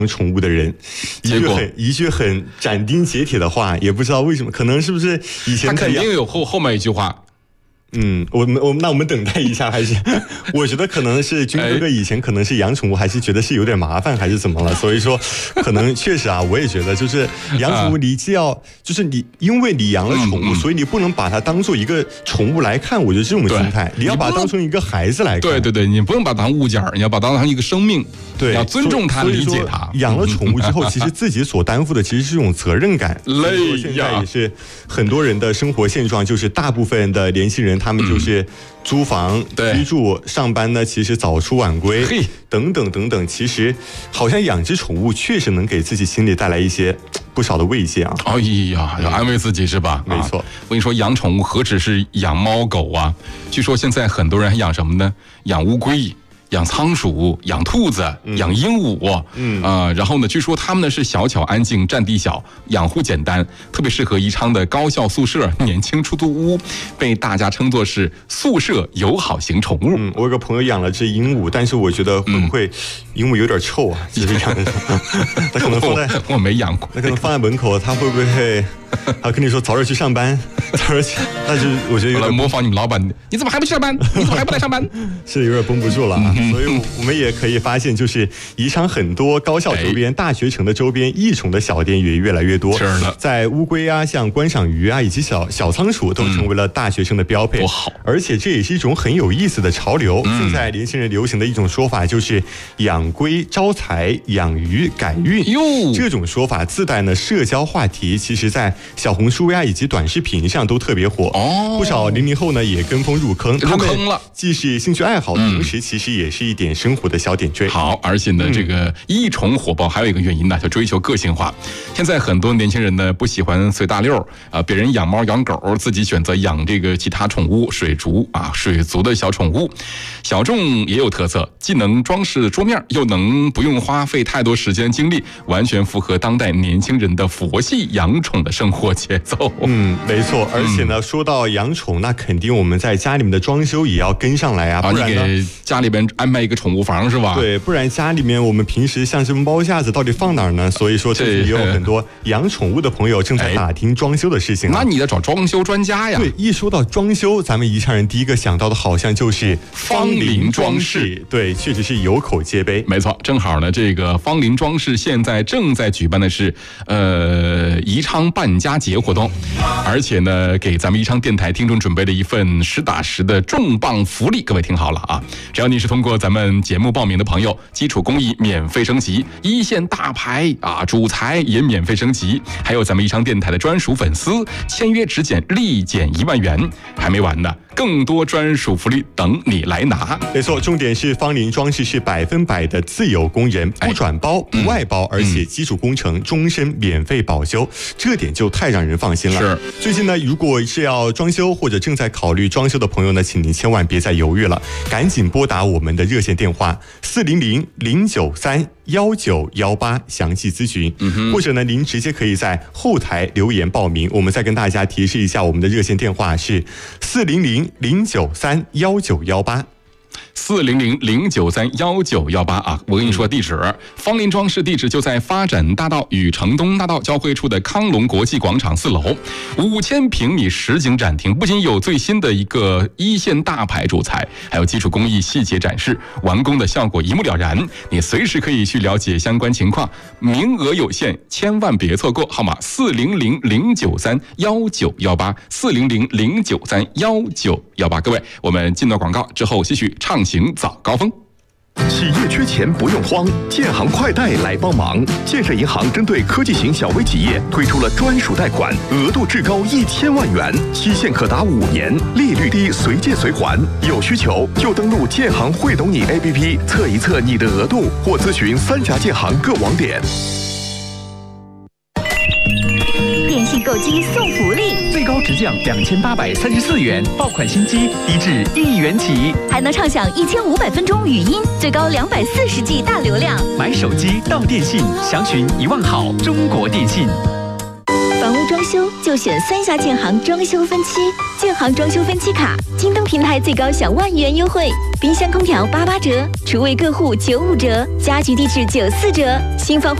宠物的人，一句很斩钉截铁的话，也不知道为什么，可能是不是以前他肯定有后面一句话。 我们等待一下，还是我觉得可能是军哥哥以前可能是养宠物，还是觉得是有点麻烦，还是怎么了？所以说，可能确实啊，我也觉得就是养宠物，你既要就是你，因为你养了宠物，所以你不能把它当做一个宠物来看。我觉得这种心态，你要把它当成一个孩子来看。 对，你不能把它当物件，你要把它当成一个生命。 对， 要尊重它，理解它。 养了宠物之后，其实自己所担负的其实是一种责任感。 累呀！ 现在也是很多人的生活现状，就是大部分的年轻人他们就是租房居住，上班呢其实早出晚归等等，其实好像养只宠物确实能给自己心里带来一些不少的慰藉啊。 哎呀，要安慰自己是吧？ 没错。 我跟你说，养宠物何止是养猫狗啊？据说现在很多人还养什么呢？养乌龟。养仓鼠、养兔子、养鹦鹉，然后呢，据说他们呢是小巧安静、占地小、养护简单，特别适合宜昌的高校宿舍、年轻出租屋，被大家称作是宿舍友好型宠物。 我有个朋友养了只鹦鹉，但是我觉得会不会鹦鹉有点臭啊？其实养的时候，他可能放在我没养过， 那可能放在门口，他会不会？他跟你说早点去上班，早点去，那就我觉得有点模仿你们老板，你怎么还不去上班？你怎么还不来上班？ 是有点绷不住了啊。所以我们也可以发现，就是宜昌很多高校周边、大学城的周边，异宠的小店也越来越多。 是的， 在乌龟啊、像观赏鱼啊，以及小仓鼠都成为了大学生的标配。 多好！ 而且这也是一种很有意思的潮流。现在年轻人流行的一种说法就是养龟招财，养鱼改运。这种说法自带呢社交话题，其实在小红书呀以及短视频上都特别火。不少00后呢也跟风入坑了。 既是兴趣爱好，同时其实也是一点生活的小点缀。 好，而且呢，这个异宠火爆还有一个原因呢，就追求个性化。现在很多年轻人呢不喜欢随大溜啊，别人养猫养狗，自己选择养这个其他宠物，水族的小宠物。小众也有特色，既能装饰桌面，又能不用花费太多时间精力，完全符合当代年轻人的佛系养宠的生活节奏。 没错。而且呢，说到养宠，那肯定我们在家里面的装修也要跟上来啊，不然你给家里边安排一个宠物房是吧？ 对，不然家里面我们平时像这猫架子到底放哪儿呢？所以说，也有很多养宠物的朋友正在打听装修的事情。 那你得找装修专家呀。 对，一说到装修，咱们宜昌人第一个想到的好像就是芳林装饰。 对，确实是有口皆碑。 没错，正好呢，这个芳林装饰现在正在举办的是宜昌办家节活动，而且呢，给咱们宜昌电台听众准备了一份实打实的重磅福利。各位听好了啊，只要你是通过咱们节目报名的朋友，基础工艺免费升级，一线大牌主材也免费升级，还有咱们宜昌电台的专属粉丝签约只减立减1万元，还没完呢，更多专属福利等你来拿。 没错，重点是芳林装饰是100%的自有工人，不转包不外包，而且基础工程终身免费保修，这点就太让人放心了。 是， 最近呢，如果是要装修或者正在考虑装修的朋友呢，请您千万别再犹豫了，赶紧拨打我们的热线电话400-093-1918详细咨询，或者呢，您直接可以在后台留言报名。我们再跟大家提示一下，我们的热线电话是400-093-1918。 400-093-1918啊！我跟你说地址，芳林装饰地址就在发展大道与城东大道交汇处的康龙国际广场4楼，5000平米实景展厅，不仅有最新的一个一线大牌主材，还有基础工艺细节展示，完工的效果一目了然。你随时可以去了解相关情况，名额有限，千万别错过。号码400-093-1918 400-093-1918。各位，我们进到广告之后，继续畅行早高峰。 企业缺钱不用慌，建行快贷来帮忙。建设银行针对科技型小微企业推出了专属贷款，额度至高1000万元，期限可达5年，利率低，随借随还。有需求就登录建行会懂你 APP 测一测你的额度，或咨询3家建行各网点。 电信购机送福利， 最高直降2834元，爆款新机低至1元起， 还能畅享1500分钟语音，最高240G 大流量。 买手机到电信，详询1万好中国电信。 芳房屋装修就选3峡建行装修分期，建行装修分期卡，京东平台最高享1万元优惠，冰箱空调88折，厨卫各户95折，家居地质94折，新房。